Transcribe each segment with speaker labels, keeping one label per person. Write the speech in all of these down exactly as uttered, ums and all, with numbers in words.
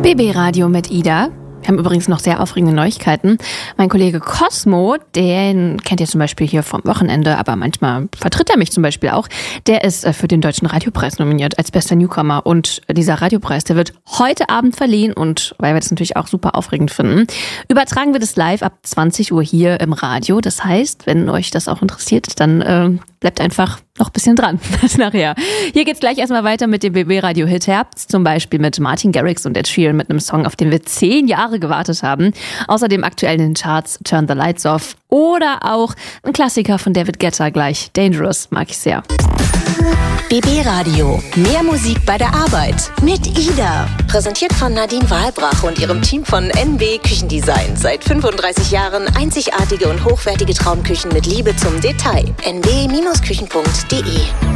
Speaker 1: B B Radio mit Ida. Wir haben übrigens noch sehr aufregende Neuigkeiten. Mein Kollege Cosmo, den kennt ihr zum Beispiel hier vom Wochenende, aber manchmal vertritt er mich zum Beispiel auch. Der ist für den Deutschen Radiopreis nominiert als bester Newcomer. Und dieser Radiopreis, der wird heute Abend verliehen. Und weil wir das natürlich auch super aufregend finden, übertragen wir das live ab zwanzig Uhr hier im Radio. Das heißt, wenn euch das auch interessiert, dann äh, bleibt einfach noch ein bisschen dran. Das nachher. Hier geht's gleich erstmal weiter mit dem B B Radio Hit Herbst. Zum Beispiel mit Martin Garrix und Ed Sheeran mit einem Song, auf den wir zehn Jahre gewartet haben. Außerdem aktuell in den Charts Turn the Lights Off. Oder auch ein Klassiker von David Guetta gleich. Dangerous mag ich sehr.
Speaker 2: B B Radio. Mehr Musik bei der Arbeit. Mit Ida. Präsentiert von Nadine Wahlbrach und ihrem Team von N B Küchendesign. Seit fünfunddreißig Jahren einzigartige und hochwertige Traumküchen mit Liebe zum Detail. n b Küchen punkt d e.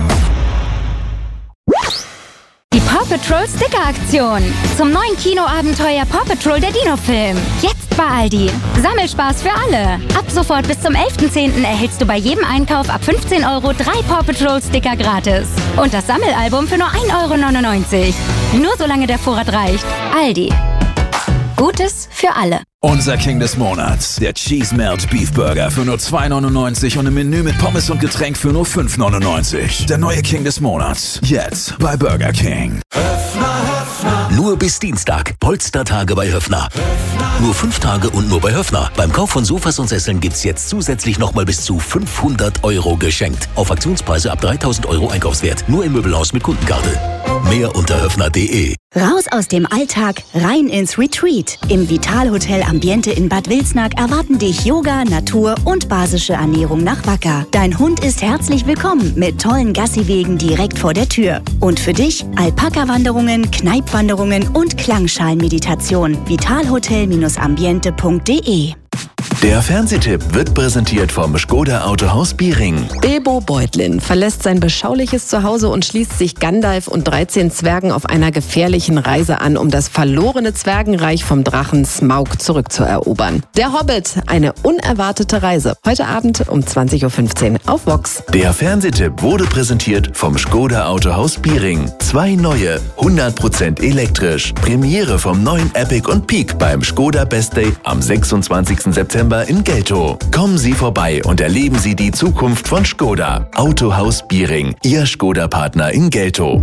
Speaker 3: Die Paw Patrol Sticker-Aktion. Zum neuen Kinoabenteuer Paw Patrol der Dino-Film. Jetzt bei Aldi. Sammelspaß für alle. Ab sofort bis zum elften zehnten erhältst du bei jedem Einkauf ab fünfzehn Euro drei Paw Patrol Sticker gratis. Und das Sammelalbum für nur ein Euro neunundneunzig. Nur solange der Vorrat reicht. Aldi. Gutes für alle.
Speaker 4: Unser King des Monats, der Cheese Melt Beef Burger für nur zwei neunundneunzig und ein Menü mit Pommes und Getränk für nur fünf neunundneunzig. Der neue King des Monats, jetzt bei Burger King.
Speaker 5: Höfner, Höfner.
Speaker 6: Nur bis Dienstag, Polstertage bei Höfner. Höfner. Nur fünf Tage und nur bei Höfner. Beim Kauf von Sofas und Sesseln gibt's jetzt zusätzlich nochmal bis zu fünfhundert Euro geschenkt. Auf Aktionspreise ab dreitausend Euro Einkaufswert. Nur im Möbelhaus mit Kundenkarte. Mehr unter höfner punkt de.
Speaker 7: Raus aus dem Alltag, rein ins Retreat. Im Vital-Hotel Ambiente in Bad Wilsnack erwarten dich Yoga, Natur und basische Ernährung nach Wacker. Dein Hund ist herzlich willkommen mit tollen Gassiwegen direkt vor der Tür. Und für dich Alpaka-Wanderungen, Kneipwanderungen und Klangschalenmeditation. vitalhotel ambiente punkt de.
Speaker 8: Der Fernsehtipp wird präsentiert vom Škoda Autohaus Biering.
Speaker 9: Bilbo Beutlin verlässt sein beschauliches Zuhause und schließt sich Gandalf und dreizehn Zwergen auf einer gefährlichen Reise an, um das verlorene Zwergenreich vom Drachen Smaug zurückzuerobern. Der Hobbit, eine unerwartete Reise. Heute Abend um zwanzig Uhr fünfzehn auf Vox.
Speaker 8: Der Fernsehtipp wurde präsentiert vom Škoda Autohaus Biering. Zwei neue, hundert Prozent elektrisch. Premiere vom neuen Epic und Peak beim Škoda Best Day am sechsundzwanzigsten September in Geltow. Kommen Sie vorbei und erleben Sie die Zukunft von Škoda. Autohaus Biering, Ihr Škoda-Partner in Geltow.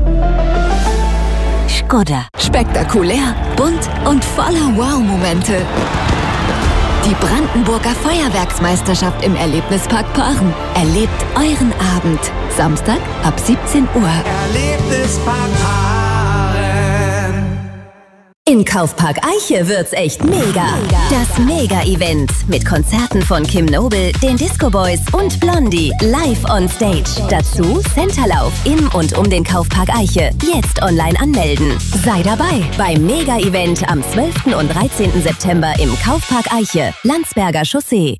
Speaker 2: Škoda. Spektakulär, bunt und voller Wow-Momente. Die Brandenburger Feuerwerksmeisterschaft im Erlebnispark Paaren. Erlebt euren Abend. Samstag ab siebzehn Uhr.
Speaker 5: Erlebnispark Paaren.
Speaker 2: In Kaufpark Eiche wird's echt mega. Das Mega-Event mit Konzerten von Kim Noble, den Disco Boys und Blondie live on stage. Dazu Centerlauf im und um den Kaufpark Eiche. Jetzt online anmelden. Sei dabei beim Mega-Event am zwölften und dreizehnten September im Kaufpark Eiche, Landsberger Chaussee.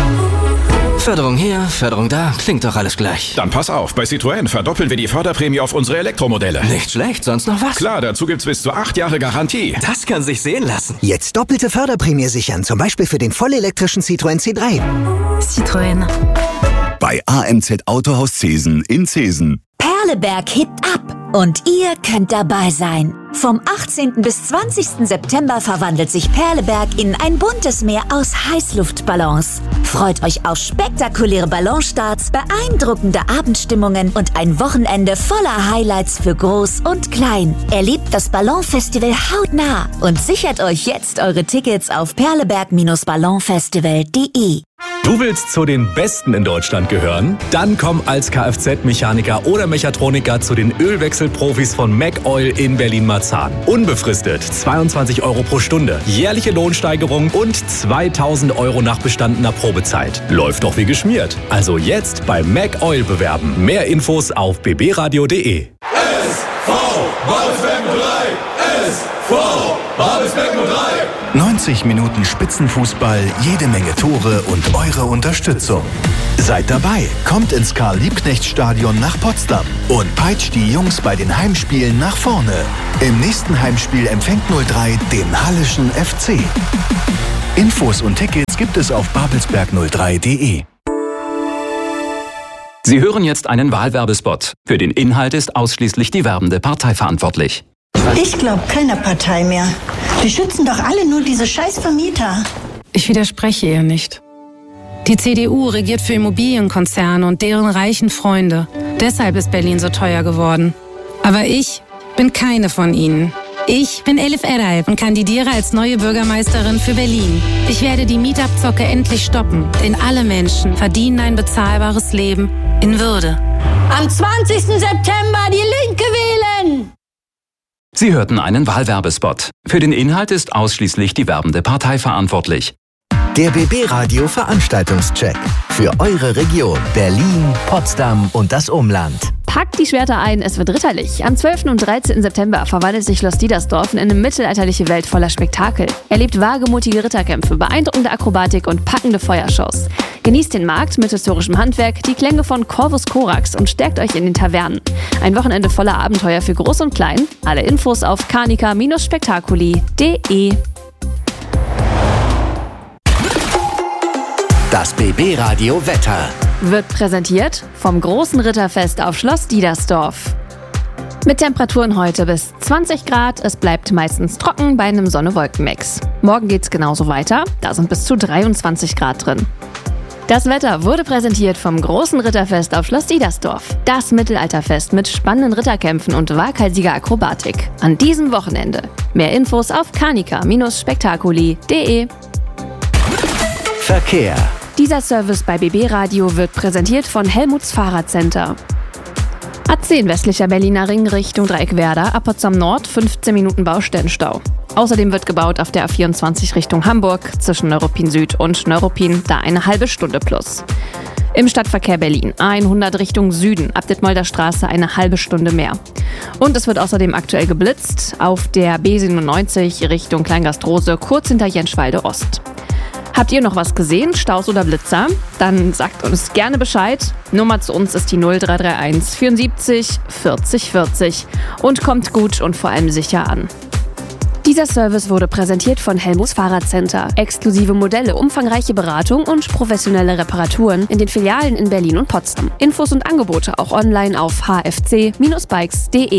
Speaker 10: Förderung hier, Förderung da, klingt doch alles gleich.
Speaker 11: Dann pass auf, bei Citroën verdoppeln wir die Förderprämie auf unsere Elektromodelle.
Speaker 10: Nicht schlecht, sonst noch was?
Speaker 11: Klar, dazu gibt's bis zu acht Jahre Garantie.
Speaker 10: Das kann sich sehen lassen.
Speaker 12: Jetzt doppelte Förderprämie sichern, zum Beispiel für den vollelektrischen Citroën C drei.
Speaker 2: Citroën.
Speaker 13: Bei A M Z Autohaus Zesen in Zesen.
Speaker 14: Perleberg hebt ab und ihr könnt dabei sein. Vom achtzehnten bis zwanzigsten September verwandelt sich Perleberg in ein buntes Meer aus Heißluftballons. Freut euch auf spektakuläre Ballonstarts, beeindruckende Abendstimmungen und ein Wochenende voller Highlights für Groß und Klein. Erlebt das Ballonfestival hautnah und sichert euch jetzt eure Tickets auf perleberg ballonfestival punkt de.
Speaker 15: Du willst zu den Besten in Deutschland gehören? Dann komm als Kfz-Mechaniker oder Mechatroniker zu den Ölwechselprofis von MacOil in Berlin-Marzahn. Unbefristet zweiundzwanzig Euro pro Stunde, jährliche Lohnsteigerung und zweitausend Euro nach bestandener Probezeit. Läuft doch wie geschmiert. Also jetzt bei MacOil bewerben. Mehr Infos auf b b radio punkt de.
Speaker 5: S V Babelsberg null drei! S V Babelsberg null drei!
Speaker 8: neunzig Minuten Spitzenfußball, jede Menge Tore und eure Unterstützung. Seid dabei, kommt ins Karl-Liebknecht-Stadion nach Potsdam und peitscht die Jungs bei den Heimspielen nach vorne. Im nächsten Heimspiel empfängt null drei den Hallischen F C. Infos und Tickets gibt es auf babelsberg null drei punkt de.
Speaker 16: Sie hören jetzt einen Wahlwerbespot. Für den Inhalt ist ausschließlich die werbende Partei verantwortlich. Ich glaube keiner Partei mehr. Die schützen doch alle nur diese scheiß Vermieter.
Speaker 17: Ich widerspreche ihr nicht. Die C D U regiert für Immobilienkonzerne und deren reichen Freunde. Deshalb ist Berlin so teuer geworden. Aber ich bin keine von ihnen. Ich bin Elif Eray und kandidiere als neue Bürgermeisterin für Berlin. Ich werde die Mietabzocke endlich stoppen, denn alle Menschen verdienen ein bezahlbares Leben in Würde.
Speaker 16: Am zwanzigsten September die Linke wählen!
Speaker 18: Sie hörten einen Wahlwerbespot. Für den Inhalt ist ausschließlich die werbende Partei verantwortlich.
Speaker 8: Der B B-Radio Veranstaltungscheck für eure Region Berlin, Potsdam und das Umland.
Speaker 1: Packt die Schwerter ein, es wird ritterlich. Am zwölften und dreizehnten September verwandelt sich Schloss Diedersdorf in eine mittelalterliche Welt voller Spektakel. Erlebt wagemutige Ritterkämpfe, beeindruckende Akrobatik und packende Feuershows. Genießt den Markt mit historischem Handwerk, die Klänge von Corvus Corax und stärkt euch in den Tavernen. Ein Wochenende voller Abenteuer für Groß und Klein. Alle Infos auf canica Bindestrich spektakuli punkt de.
Speaker 8: Das B B-Radio Wetter
Speaker 1: wird präsentiert vom großen Ritterfest auf Schloss Diedersdorf. Mit Temperaturen heute bis zwanzig Grad, es bleibt meistens trocken bei einem Sonne-Wolken-Mix. Morgen geht's genauso weiter, da sind bis zu dreiundzwanzig Grad drin. Das Wetter wurde präsentiert vom großen Ritterfest auf Schloss Diedersdorf. Das Mittelalterfest mit spannenden Ritterkämpfen und waghalsiger Akrobatik. An diesem Wochenende. Mehr Infos auf canica Bindestrich spektakuli punkt de.
Speaker 8: Verkehr.
Speaker 1: Dieser Service bei B B Radio wird präsentiert von Helmuts Fahrradcenter. A zehn westlicher Berliner Ring Richtung Dreieckwerder, ab Potsdam Nord fünfzehn Minuten Baustellenstau. Außerdem wird gebaut auf der A vierundzwanzig Richtung Hamburg, zwischen Neuruppin Süd und Neuruppin, da eine halbe Stunde plus. Im Stadtverkehr Berlin A hundert Richtung Süden, ab Dittmolder Straße eine halbe Stunde mehr. Und es wird außerdem aktuell geblitzt auf der B siebenundneunzig Richtung Kleingastrose, kurz hinter Jenschwalde Ost. Habt ihr noch was gesehen, Staus oder Blitzer? Dann sagt uns gerne Bescheid. Nummer zu uns ist die null drei drei eins vierundsiebzig vierzig vierzig und kommt gut und vor allem sicher an. Dieser Service wurde präsentiert von Helmuts Fahrradcenter. Exklusive Modelle, umfangreiche Beratung und professionelle Reparaturen in den Filialen in Berlin und Potsdam. Infos und Angebote auch online auf h f c Bindestrich bikes punkt de.